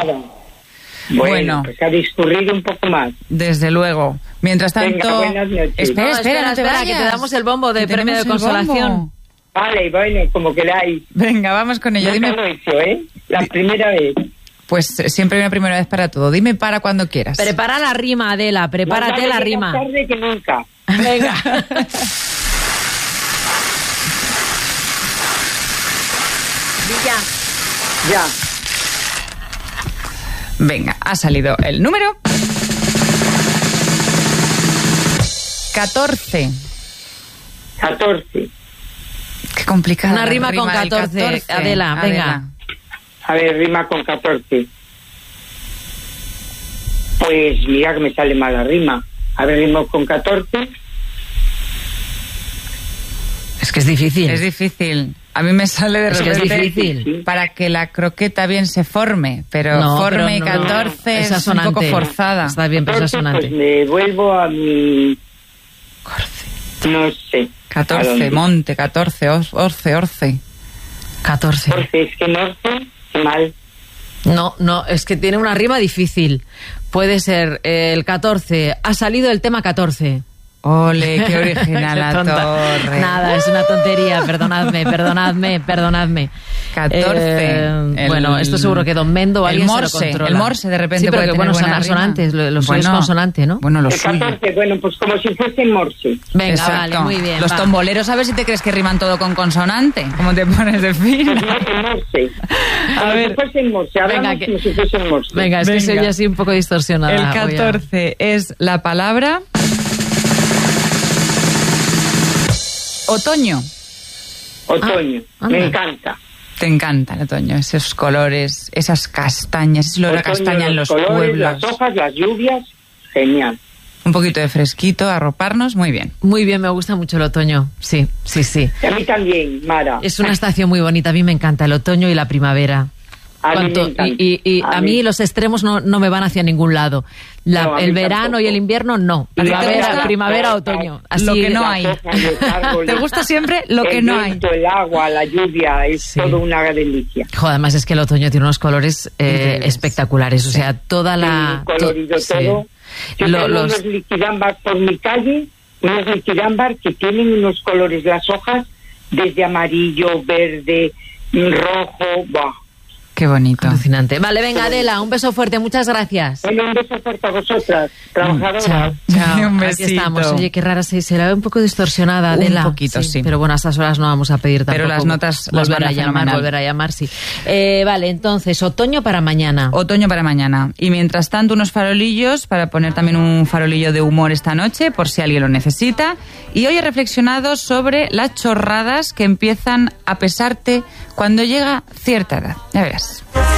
Nada. Bueno, pues ha discurrido un poco más. Desde luego. Mientras tanto... Venga, buenas noches. Espera, no te vayas. Que te damos el bombo de premio de consolación. Vale, bueno, como queráis. Venga, vamos con ello. Dime. Lo he hecho, la primera vez. Pues siempre hay una primera vez para todo. Dime para cuando quieras. Prepara la rima, Adela. Prepárate la rima. Más tarde que nunca. Venga. Ya. Venga, ha salido el número 14. 14. Qué complicado. Una rima con 14. Adela, venga. A ver, rima con 14. Pues mira que me sale mal la rima. A ver, rima con 14. Es que es difícil. Es difícil. A mí me sale de repente. Es que es difícil. Para que la croqueta bien se forme, pero no, forme pero 14 es un poco forzada. Está bien, pero es sonante. Pues me vuelvo a mi... 14. No sé. 14, monte, 14, orce. 14. Orce, es que norte, mal. No, es que tiene una rima difícil. Puede ser el 14. Ha salido el tema 14. Ole, qué original la torre. Nada, es una tontería, perdonadme. 14. Bueno, esto seguro que Don Mendo o alguien se lo controla. El morse de repente sí, pero puede que bueno, tener son sonantes, los suyos consonante, ¿no? Bueno, los suyos. Bueno, pues como si fuese morse. Venga, exacto. Vale, muy bien. Los tomboleros, a ver si te crees que riman todo con consonante. ¿Cómo te pones de fino? Morse. A ver, si fuese morse. Hablamos como si fuese morse. Venga, es que soy así un poco distorsionada. El 14 es la palabra... Otoño. Me encanta. Te encanta el otoño, esos colores, esas castañas, ese olor a castaña en los colores, pueblos. Las hojas, las lluvias, genial. Un poquito de fresquito, arroparnos, muy bien. Muy bien, me gusta mucho el otoño, sí. Y a mí también, Mara. Es una estación muy bonita, a mí me encanta el otoño y la primavera. Y a mí los extremos no me van hacia ningún lado. El verano tampoco. Y el invierno no. Primavera, otoño. Así lo que no hay. ¿Te gusta siempre lo que no hay? El agua, la lluvia, es todo una delicia. Joder, además es que el otoño tiene unos colores espectaculares. O sea, toda la... colorido todo. Yo tengo unos liquidámbar por mi calle, unos liquidámbar que tienen unos colores, las hojas, desde amarillo, verde, rojo, ¡buah! Qué bonito. Alucinante. Vale, venga, Adela, un beso fuerte, muchas gracias. Bueno, un beso fuerte a vosotras, trabajadoras. Chao. Un besito. Aquí estamos. Oye, qué rara, se la ve un poco distorsionada, Adela. Un poquito, sí. Pero bueno, a estas horas no vamos a pedir tampoco. Pero las notas las van a volver a llamar, sí. Vale, entonces, otoño para mañana. Otoño para mañana. Y mientras tanto, unos farolillos para poner también un farolillo de humor esta noche, por si alguien lo necesita. Y hoy he reflexionado sobre las chorradas que empiezan a pesarte cuando llega cierta edad. Ya verás.